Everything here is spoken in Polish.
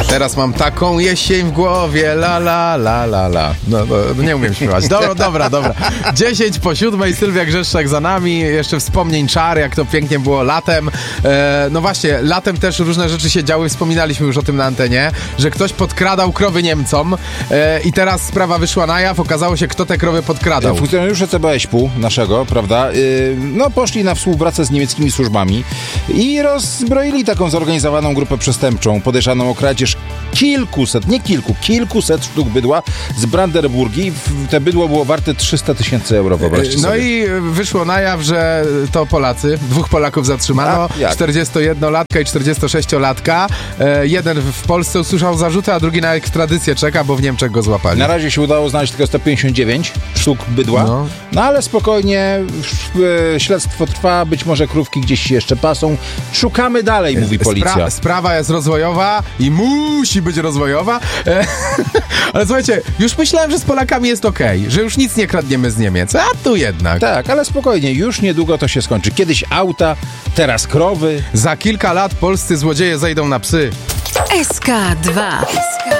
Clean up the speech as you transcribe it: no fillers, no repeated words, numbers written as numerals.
Teraz mam taką jesień w głowie, la la la la la. No, nie umiem śpiewać. Dobra. 6:50, Sylwia Grzeszczak za nami. Jeszcze wspomnień czar, jak to pięknie było latem. No właśnie, latem też różne rzeczy się działy. Wspominaliśmy już o tym na antenie, że ktoś podkradał krowy Niemcom i teraz sprawa wyszła na jaw. Okazało się, kto te krowy podkradał. Funkcjonariusze CBŚP-u naszego, prawda, poszli na współpracę z niemieckimi służbami i rozbroili taką zorganizowaną grupę przestępczą, podejrzaną o kradzież kilkuset sztuk bydła z Brandenburgii. Te bydło było warte 300 000 euro, wyobraźcie sobie. No i wyszło na jaw, że to Polacy. 2 Polaków zatrzymano, 41-latka i 46-latka. Jeden w Polsce usłyszał zarzuty, a drugi na ekstradycję czeka, bo w Niemczech go złapali. Na razie się udało znaleźć tylko 159 sztuk bydła, no ale spokojnie, śledztwo trwa, być może krówki gdzieś się jeszcze pasą. Szukamy dalej, mówi policja. Sprawa jest rozwojowa i musi być rozwojowa. Ale słuchajcie, już myślałem, że z Polakami jest okej, że już nic nie kradniemy z Niemiec, a tu jednak. Tak, ale spokojnie, już niedługo to się skończy. Kiedyś auta, teraz krowy. Za kilka lat polscy złodzieje zejdą na psy. SK2.